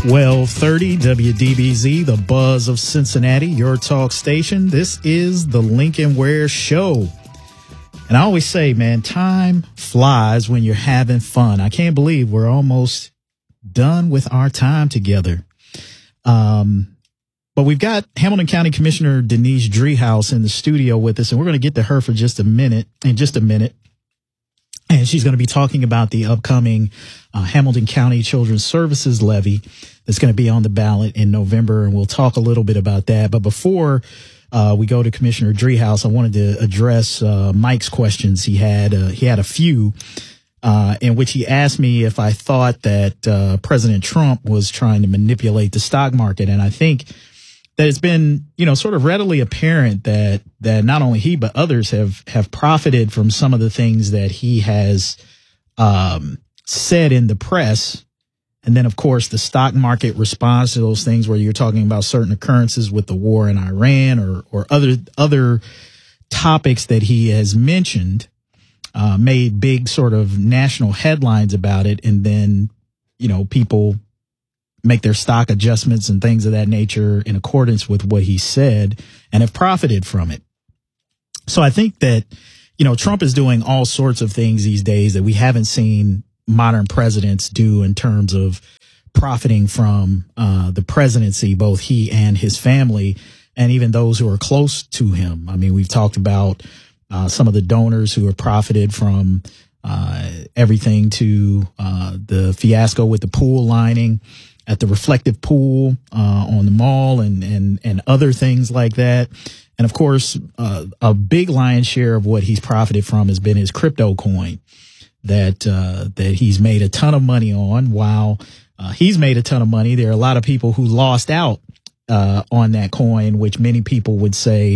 1230 WDBZ, the buzz of Cincinnati, your talk station. This is the Lincoln Ware Show. And I always say, man, time flies when you're having fun. I can't believe we're almost done with our time together. But we've got Hamilton County Commissioner Denise Driehaus in the studio with us, and we're going to get to her for just a minute. And she's going to be talking about the upcoming Hamilton County Children's Services Levy that's going to be on the ballot in November, and we'll talk a little bit about that. But before we go to Commissioner Driehaus, I wanted to address Mike's questions. He had a few in which he asked me if I thought that President Trump was trying to manipulate the stock market, and I think that it's been, sort of readily apparent that not only he but others have profited from some of the things that he has said in the press. And then, of course, the stock market responds to those things where you're talking about certain occurrences with the war in Iran or other topics that he has mentioned, made big sort of national headlines about it. And then, people make their stock adjustments and things of that nature in accordance with what he said and have profited from it. So I think that, Trump is doing all sorts of things these days that we haven't seen modern presidents do in terms of profiting from the presidency, both he and his family, and even those who are close to him. I mean, we've talked about some of the donors who have profited from everything to the fiasco with the pool lining at the reflective pool on the mall and other things like that. And of course, a big lion's share of what he's profited from has been his crypto coin that he's made a ton of money on. While he's made a ton of money, there are a lot of people who lost out on that coin, which many people would say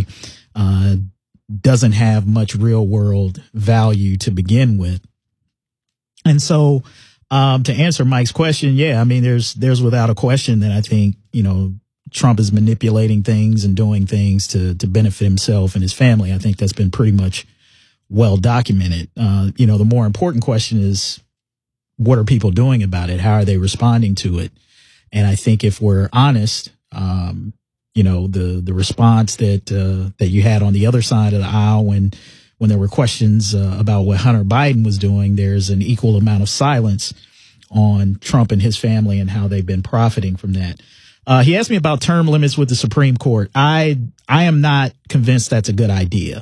doesn't have much real world value to begin with. And so to answer Mike's question, yeah, I mean, there's without a question that I think, Trump is manipulating things and doing things to benefit himself and his family. I think that's been pretty much well documented. The more important question is, what are people doing about it? How are they responding to it? And I think if we're honest, the response that you had on the other side of the aisle when there were questions about what Hunter Biden was doing, there's an equal amount of silence on Trump and his family and how they've been profiting from that. He asked me about term limits with the Supreme Court. I am not convinced that's a good idea.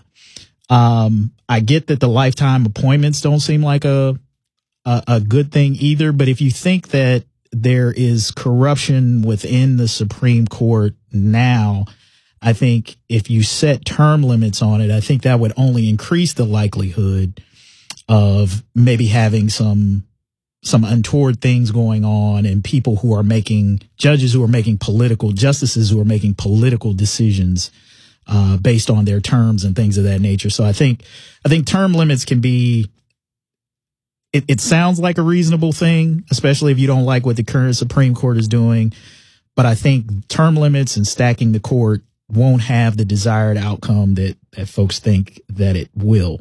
I get that the lifetime appointments don't seem like a good thing either. But if you think that there is corruption within the Supreme Court now, I think if you set term limits on it, I think that would only increase the likelihood of maybe having some untoward things going on and people who are making justices who are making political decisions based on their terms and things of that nature. So I think term limits can be, it sounds like a reasonable thing, especially if you don't like what the current Supreme Court is doing. But I think term limits and stacking the court won't have the desired outcome that folks think that it will.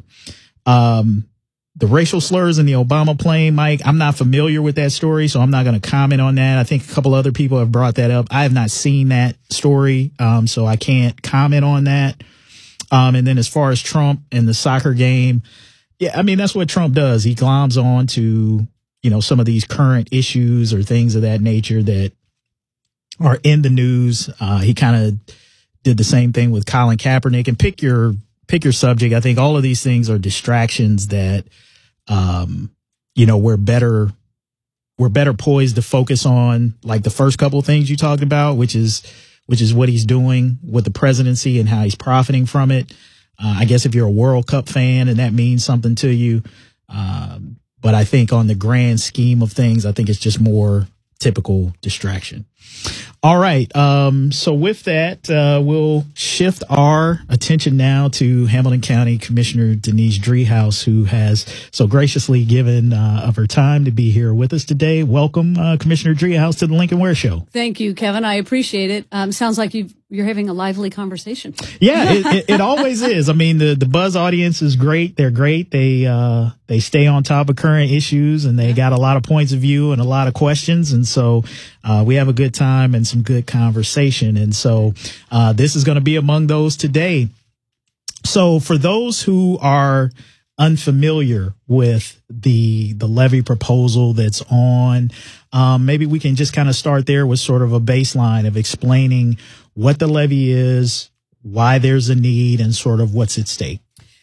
The racial slurs in the Obama plane, Mike, I'm not familiar with that story, so I'm not going to comment on that. I think a couple other people have brought that up. I have not seen that story, so I can't comment on that. And then as far as Trump and the soccer game, yeah, I mean, that's what Trump does. He gloms on to, some of these current issues or things of that nature that are in the news. He kind of did the same thing with Colin Kaepernick, and pick your subject. I think all of these things are distractions that, we're better poised to focus on, like the first couple of things you talked about, which is what he's doing with the presidency and how he's profiting from it. I guess if you're a World Cup fan and that means something to you. But I think on the grand scheme of things, I think it's just more typical distraction. All right. So with that, we'll shift our attention now to Hamilton County Commissioner Denise Driehaus, who has so graciously given of her time to be here with us today. Welcome, Commissioner Driehaus, to the Lincoln Ware Show. Thank you, Kevin. I appreciate it. Sounds like you've you're having a lively conversation. Yeah, it always is. I mean, the Buzz audience is great. They're great. They stay on top of current issues, and they got a lot of points of view and a lot of questions. And so, we have a good time and some good conversation. And so, this is going to be among those today. So for those who are unfamiliar with the levy proposal that's on, maybe we can just kind of start there with sort of a baseline of explaining what the levy is, why there's a need, and sort of what's at stake.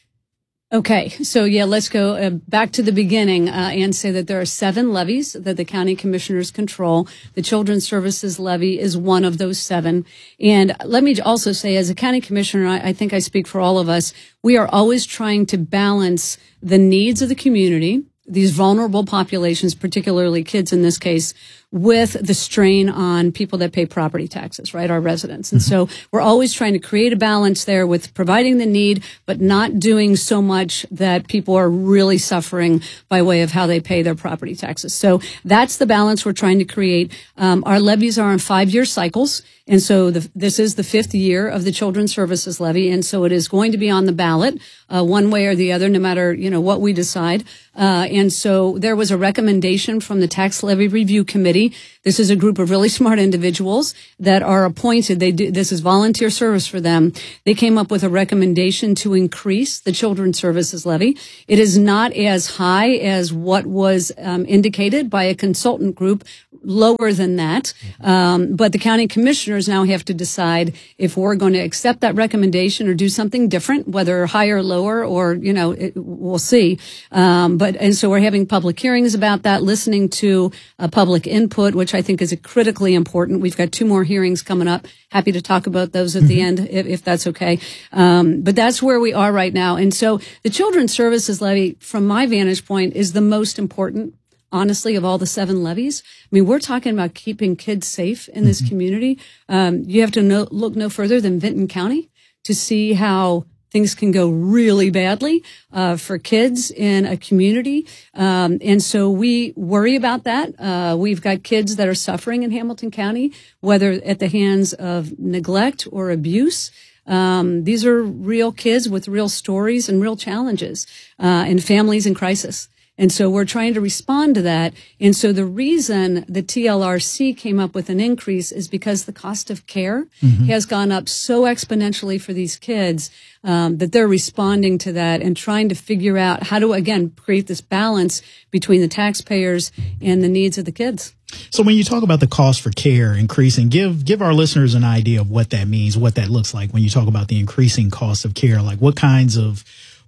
Okay, so let's go back to the beginning and say that there are 7 levies that the county commissioners control. The Children's Services levy is one of those 7. And let me also say, as a county commissioner, I think I speak for all of us, we are always trying to balance the needs of the community, these vulnerable populations, particularly kids in this case, with the strain on people that pay property taxes, right, our residents. And so we're always trying to create a balance there with providing the need, but not doing so much that people are really suffering by way of how they pay their property taxes. So that's the balance we're trying to create. Our levies are on 5-year cycles. And so this is the 5th year of the Children's Services levy. And so it is going to be on the ballot, one way or the other, no matter, what we decide. And so there was a recommendation from the Tax Levy Review Committee. This is a group of really smart individuals that are appointed. This is volunteer service for them. They came up with a recommendation to increase the Children's Services levy. It is not as high as what was indicated by a consultant group, lower than that. But the county commissioners now have to decide if we're going to accept that recommendation or do something different, whether higher or lower, or, we'll see. And so we're having public hearings about that, listening to public input, which I think is critically important. We've got 2 more hearings coming up. Happy to talk about those at the end, if that's okay. But that's where we are right now. And so the Children's Services levy, from my vantage point, is the most important, honestly, of all the 7 levies. I mean, we're talking about keeping kids safe in this community. You have to look no further than Vinton County to see how things can go really badly for kids in a community. And so we worry about that. We've got kids that are suffering in Hamilton County, whether at the hands of neglect or abuse. These are real kids with real stories and real challenges, and families in crisis. And so we're trying to respond to that. And so the reason the TLRC came up with an increase is because the cost of care has gone up so exponentially for these kids, that they're responding to that and trying to figure out how to, again, create this balance between the taxpayers and the needs of the kids. So when you talk about the cost for care increasing, give our listeners an idea of what that means, what that looks like when you talk about the increasing cost of care. Like what kinds of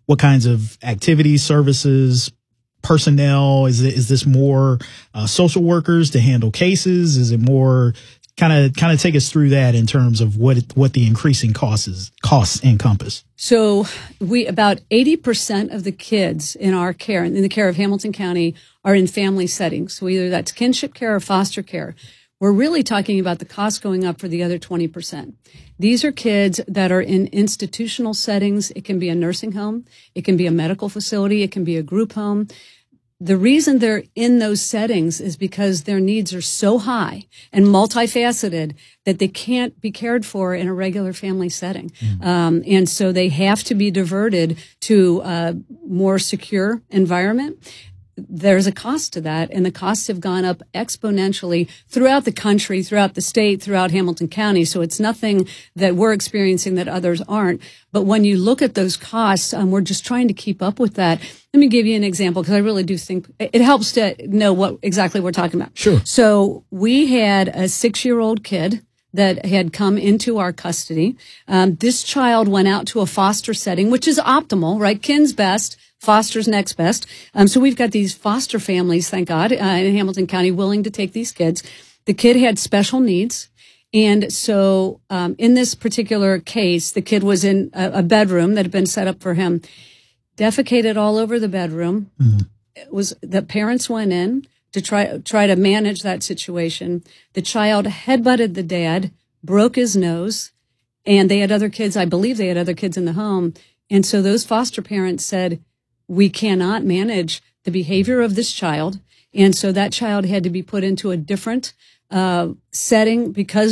activities, services, personnel? Is this more social workers to handle cases? Is it more kind of take us through that in terms of what the increasing costs encompass? So about 80% of the kids in our care, in the care of Hamilton County, are in family settings. So either that's kinship care or foster care. We're really talking about the cost going up for the other 20%. These are kids that are in institutional settings. It can be a nursing home. It can be a medical facility. It can be a group home. The reason they're in those settings is because their needs are so high and multifaceted that they can't be cared for in a regular family setting. And so they have to be diverted to a more secure environment. There's a cost to that, and the costs have gone up exponentially throughout the country, throughout the state, throughout Hamilton County. So it's nothing that we're experiencing that others aren't. But when you look at those costs, we're just trying to keep up with that. Let me give you an example, because I really do think it helps to know what exactly we're talking about. Sure. So we had a 6-year-old kid that had come into our custody. This child went out to a foster setting, which is optimal, right? Kin's best. Foster's next best. So we've got these foster families, thank God, in Hamilton County willing to take these kids. The kid had special needs. And so in this particular case, the kid was in a bedroom that had been set up for him, defecated all over the bedroom. It was the parents went in to try to manage that situation. The child headbutted the dad, broke his nose, and they had other kids. I believe they had other kids in the home. And so those foster parents said, we cannot manage the behavior of this child. And so that child had to be put into a different setting because of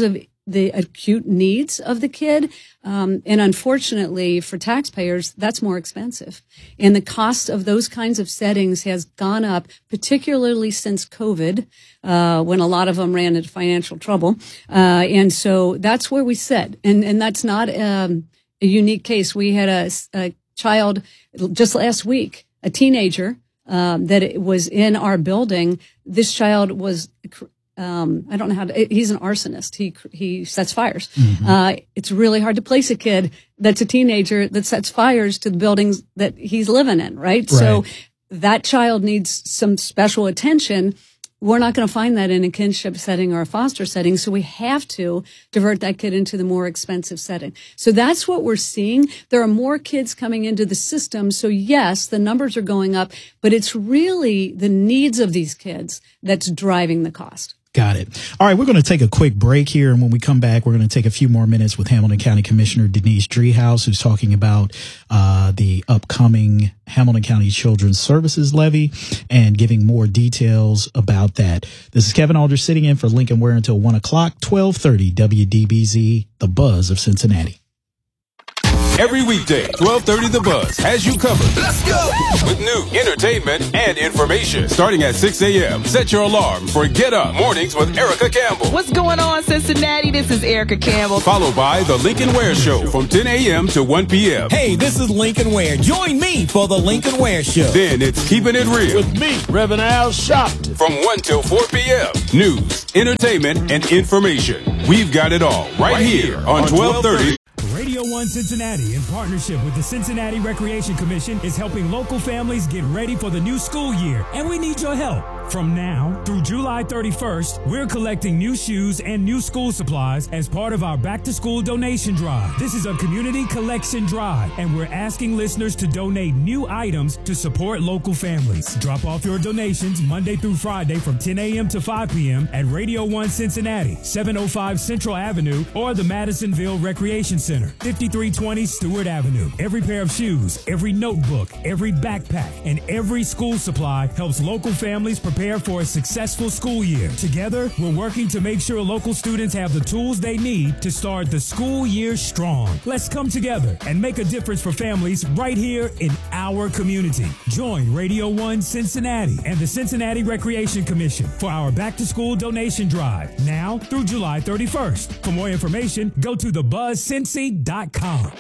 the acute needs of the kid. And unfortunately for taxpayers, that's more expensive. And the cost of those kinds of settings has gone up, particularly since COVID, when a lot of them ran into financial trouble. And so that's where we sit. And that's not a unique case. We had a child just last week, a teenager, that was in our building. This child was, I don't know how to, he's an arsonist. He sets fires. Mm-hmm. It's really hard to place a kid that's a teenager that sets fires to the buildings that he's living in, right? So that child needs some special attention. We're not going to find that in a kinship setting or a foster setting. So we have to divert that kid into the more expensive setting. So that's what we're seeing. There are more kids coming into the system. So yes, the numbers are going up, but it's really the needs of these kids that's driving the cost. Got it. All right, we're going to take a quick break here. And when we come back, we're going to take a few more minutes with Hamilton County Commissioner Denise Driehaus, who's talking about the upcoming Hamilton County Children's Services Levy and giving more details about that. This is Kevin Aldridge sitting in for Lincoln Ware until 1 o'clock, 1230 WDBZ, The Buzz of Cincinnati. Every weekday, 1230 The Buzz has you covered. Let's go! With new entertainment and information. Starting at 6 a.m., set your alarm for Get Up Mornings with Erica Campbell. What's going on, Cincinnati? This is Erica Campbell. Followed by The Lincoln Ware Show from 10 a.m. to 1 p.m. Hey, this is Lincoln Ware. Join me for The Lincoln Ware Show. Then it's Keeping It Real. With me, Reverend Al Sharpton. From 1 till 4 p.m. News, entertainment, and information. We've got it all right here on 1230. Radio 1 Cincinnati, in partnership with the Cincinnati Recreation Commission, is helping local families get ready for the new school year, and we need your help. From now through July 31st, we're collecting new shoes and new school supplies as part of our back-to-school donation drive. This is a community collection drive, and we're asking listeners to donate new items to support local families. Drop off your donations Monday through Friday from 10 a.m. to 5 p.m. at Radio 1 Cincinnati, 705 Central Avenue, or the Madisonville Recreation Center, 5320 Stewart Avenue. Every pair of shoes, every notebook, every backpack, and every school supply helps local families prepare for a successful school year. Together, we're working to make sure local students have the tools they need to start the school year strong. Let's come together and make a difference for families right here in our community. Join Radio 1 Cincinnati and the Cincinnati Recreation Commission for our back-to-school donation drive now through July 31st. For more information, go to thebuzzcincy.com.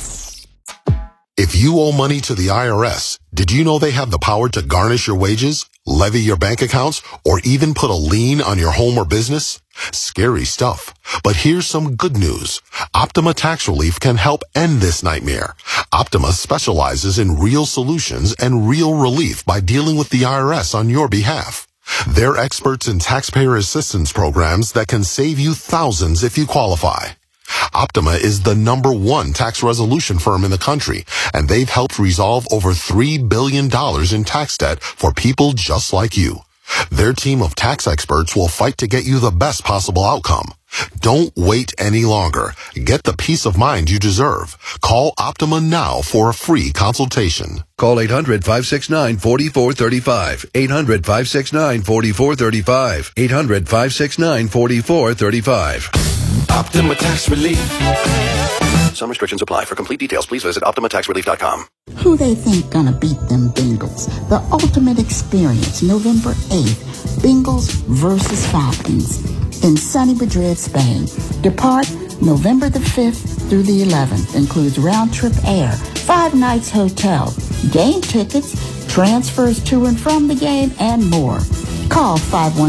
If you owe money to the IRS, did you know they have the power to garnish your wages, levy your bank accounts, or even put a lien on your home or business? Scary stuff. But here's some good news. Optima Tax Relief can help end this nightmare. Optima specializes in real solutions and real relief by dealing with the IRS on your behalf. They're experts in taxpayer assistance programs that can save you thousands if you qualify. Optima is the #1 tax resolution firm in the country, and they've helped resolve over $3 billion in tax debt for people just like you. Their team of tax experts will fight to get you the best possible outcome. Don't wait any longer. Get the peace of mind you deserve. Call Optima now for a free consultation. Call 800-569-4435. 800-569-4435. 800-569-4435. Optima Tax Relief. Some restrictions apply. For complete details, please visit OptimaTaxRelief.com. Who they think gonna beat them Bengals? The ultimate experience, November 8th. Bengals versus Falcons in sunny Madrid, Spain. Depart November the 5th through the 11th. Includes round-trip air, 5 nights hotel, game tickets, transfers to and from the game, and more. Call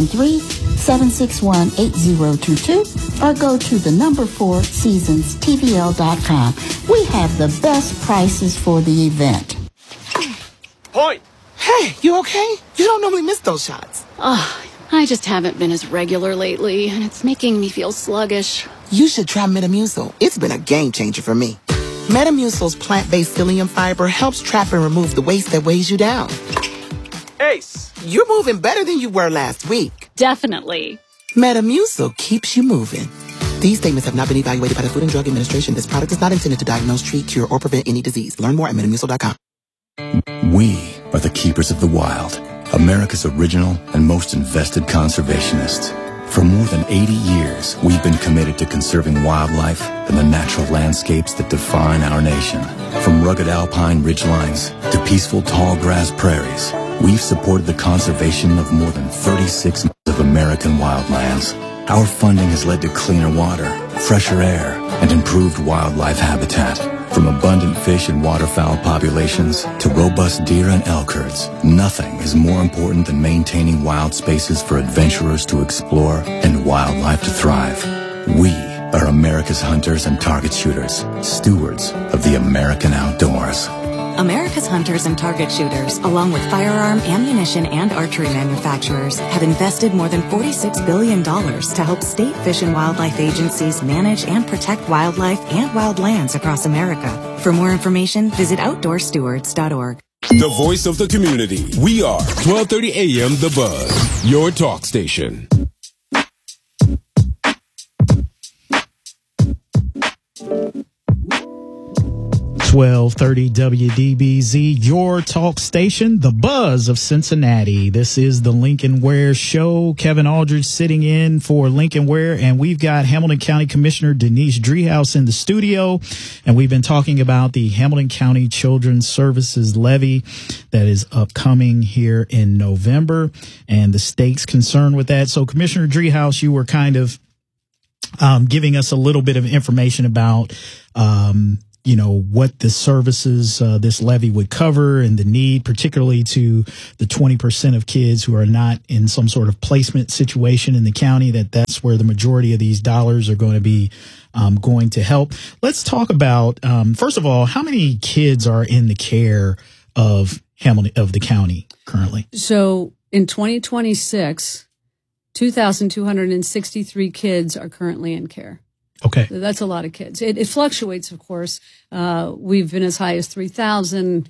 513-761-8022 or go to the #4seasonstvl.com. We have the best prices for the event. Point! Hey, you okay? You don't normally miss those shots. I just haven't been as regular lately, and it's making me feel sluggish. You should try Metamucil. It's been a game changer for me. Metamucil's plant-based psyllium fiber helps trap and remove the waste that weighs you down. Ace! You're moving better than you were last week. Definitely. Metamucil keeps you moving. These statements have not been evaluated by the Food and Drug Administration. This product is not intended to diagnose, treat, cure, or prevent any disease. Learn more at Metamucil.com. We are the keepers of the wild, America's original and most invested conservationists. From For more than 80 years, we've been committed to conserving wildlife and the natural landscapes that define our nation. From rugged alpine ridgelines to peaceful tall grass prairies, we've supported the conservation of more than 36 of American wildlands. Our funding has led to cleaner water, fresher air, and improved wildlife habitat. From abundant fish and waterfowl populations to robust deer and elk herds, nothing is more important than maintaining wild spaces for adventurers to explore and wildlife to thrive. We are America's hunters and target shooters, stewards of the American outdoors. America's hunters and target shooters, along with firearm, ammunition, and archery manufacturers, have invested more than $46 billion to help state fish and wildlife agencies manage and protect wildlife and wildlands across America. For more information, visit OutdoorStewards.org. The voice of the community. We are 1230 AM The Buzz, your talk station. 1230 WDBZ, your talk station, the buzz of Cincinnati. This is the Lincoln Ware Show. Kevin Aldridge sitting in for Lincoln Ware, and we've got Hamilton County Commissioner Denise Driehaus in the studio, and we've been talking about the Hamilton County Children's Services Levy that is upcoming here in November, and the state's concerned with that. So, Commissioner Driehaus, you were kind of giving us a little bit of information about what the services this levy would cover and the need, particularly to the 20% of kids who are not in some sort of placement situation in the county, that's where the majority of these dollars are going to be going to help. Let's talk about, first of all, how many kids are in the care of Hamilton, of the county currently? So in 2026, 2,263 kids are currently in care. Okay. So that's a lot of kids. It fluctuates, of course. We've been as high as 3,000,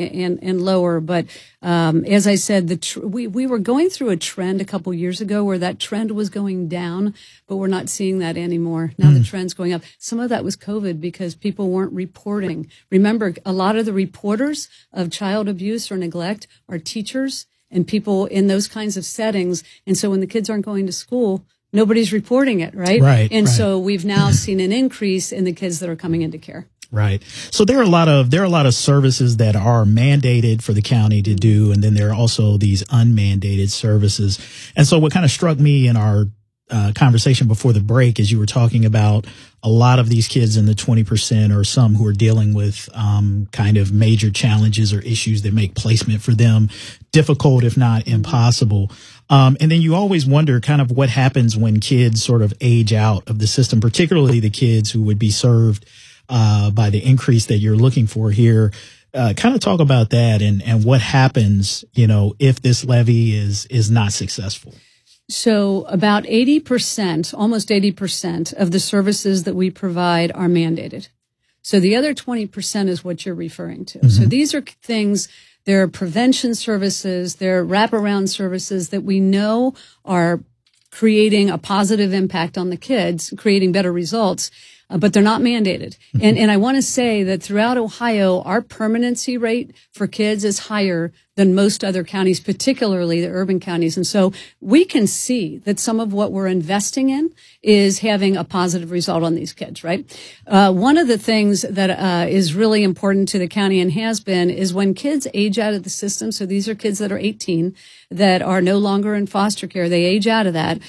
and lower. But, as I said, we were going through a trend a couple years ago where that trend was going down, but we're not seeing that anymore. Now the trend's going up. Some of that was COVID because people weren't reporting. Remember, a lot of the reporters of child abuse or neglect are teachers and people in those kinds of settings. And so when the kids aren't going to school, nobody's reporting it, right? Right. And so we've now seen an increase in the kids that are coming into care. Right. So there are a lot of services that are mandated for the county to do, and then there are also these unmandated services. And so what kind of struck me in our conversation before the break is you were talking about a lot of these kids in the 20% or some who are dealing with kind of major challenges or issues that make placement for them difficult, if not impossible. And then you always wonder kind of what happens when kids sort of age out of the system, particularly the kids who would be served by the increase that you're looking for here. Kind of talk about that and what happens, if this levy is not successful. So about 80%, almost 80% of the services that we provide are mandated. So the other 20% is what you're referring to. Mm-hmm. So these are things, there are prevention services, there are wraparound services that we know are creating a positive impact on the kids, creating better results, but they're not mandated. Mm-hmm. And I want to say that throughout Ohio, our permanency rate for kids is higher than most other counties, particularly the urban counties. And so we can see that some of what we're investing in is having a positive result on these kids, right? One of the things that is really important to the county and has been is when kids age out of the system, so these are kids that are 18 that are no longer in foster care, they age out of that,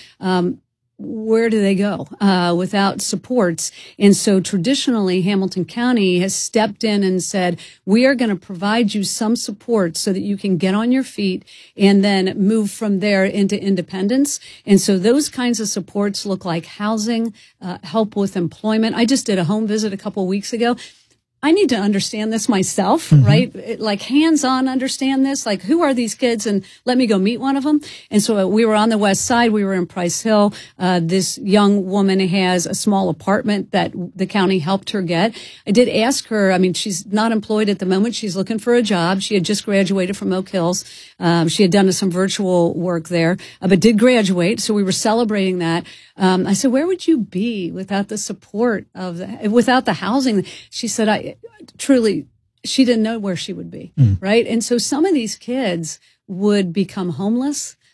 where do they go without supports? And so traditionally, Hamilton County has stepped in and said, we are going to provide you some support so that you can get on your feet and then move from there into independence. And so those kinds of supports look like housing, help with employment. I just did a home visit a couple of weeks ago. I need to understand this myself, mm-hmm. right? Like hands-on understand this, like who are these kids and let me go meet one of them. And so we were on the west side. We were in Price Hill. This young woman has a small apartment that the county helped her get. I did ask her, she's not employed at the moment. She's looking for a job. She had just graduated from Oak Hills. She had done some virtual work there, but did graduate. So we were celebrating that. I said, where would you be without the support without the housing? She said, truly, she didn't know where she would be, right? And so some of these kids would become homeless.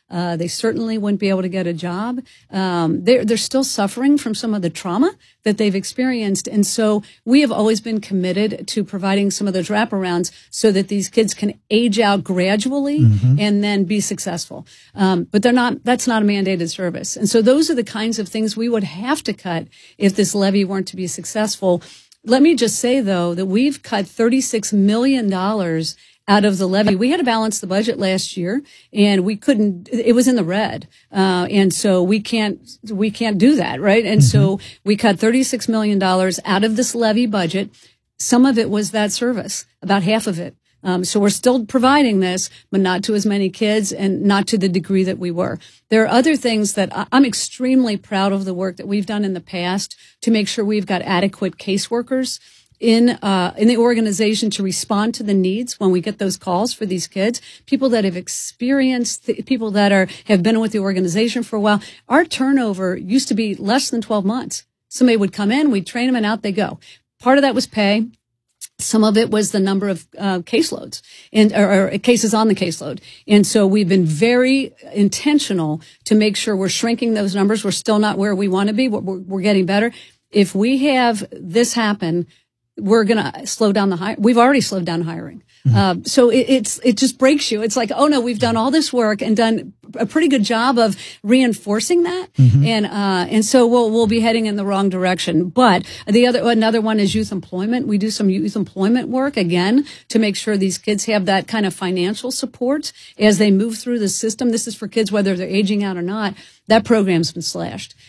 They certainly wouldn't be able to get a job. They're still suffering from some of the trauma that they've experienced. And so we have always been committed to providing some of those wraparounds so that these kids can age out gradually and then be successful. But that's not a mandated service. And so those are the kinds of things we would have to cut if this levy weren't to be successful. Let me just say, though, that we've cut $36 million out of the levy. We had to balance the budget last year, and we couldn't. It was in the red, and so we can't do that, right? And so we cut $36 million out of this levy budget. Some of it was that service, about half of it. So we're still providing this, but not to as many kids and not to the degree that we were. There are other things that I'm extremely proud of the work that we've done in the past to make sure we've got adequate caseworkers in the organization to respond to the needs when we get those calls for these kids, people that have experienced, people that have been with the organization for a while. Our turnover used to be less than 12 months. Somebody would come in, we'd train them, and out they go. Part of that was pay. Some of it was the number of caseloads or cases on the caseload. And so we've been very intentional to make sure we're shrinking those numbers. We're still not where we want to be. We're getting better. If we have this happen, we're going to slow down the hiring. We've already slowed down hiring. So it just breaks you. It's like, oh no, we've done all this work and done a pretty good job of reinforcing that. And so we'll be heading in the wrong direction. But another one is youth employment. We do some youth employment work again to make sure these kids have that kind of financial support as they move through the system. This is for kids, whether they're aging out or not. That program's been slashed.